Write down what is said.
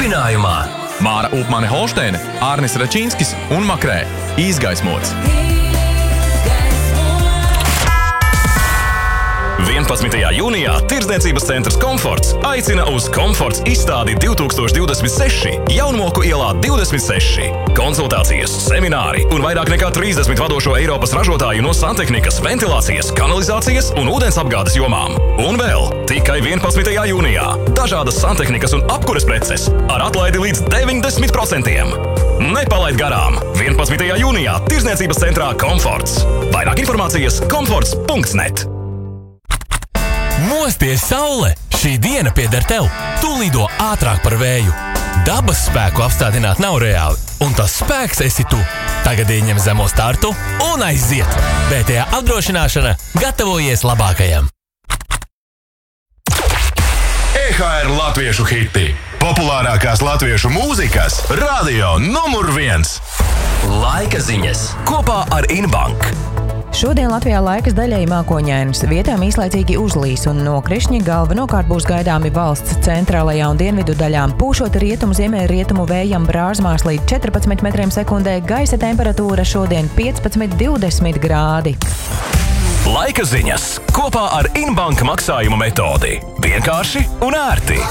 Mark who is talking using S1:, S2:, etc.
S1: Turpinājumā
S2: Māra Upmane Holšteine, Ārnis Račīnskis un Makrē. Izgaismots.
S3: 11. jūnijā Tirdzniecības centrs Komforts aicina uz Komforts izstādi 2026 Jaunmoku ielā 26. Konsultācijas, semināri un vairāk nekā 30 vadošo Eiropas ražotāju no santehnikas, ventilācijas, kanalizācijas un ūdensapgādes jomām. Un vēl tikai 11. jūnijā dažādas santehnikas un apkures preces ar atlaidi līdz 90%. Nepalaid garām! 11. jūnijā Tirdzniecības centrā Komforts. Vairāk informācijas komforts.net.
S1: Mosties, saule! Šī diena pieder tev. Tu lido ātrāk par vēju. Dabas spēku apstādināt nav reāli, un tas spēks esi tu. Tagad ieņem zemo startu un aiziet. BTA apdrošināšana gatavojies labākajam.
S4: EHR latviešu hiti. Populārākās latviešu mūzikas radio numur 1.
S1: Laika ziņas kopā ar Inbank.
S5: Šodien Latvijā laiks daļēji mākoņains, vietām īslaicīgi uzlīs un nokrišņi galvenokārt būs gaidāmi valsts centrālajā un dienvidu daļām. Pūšot rietumu ziemeļrietumu vējam brāzmās līdz 14 metriem sekundē, gaisa temperatūra šodien 15–20 grādi.
S3: Laika ziņas kopā ar Inbanka maksājuma metodi. Vienkārši un ērti.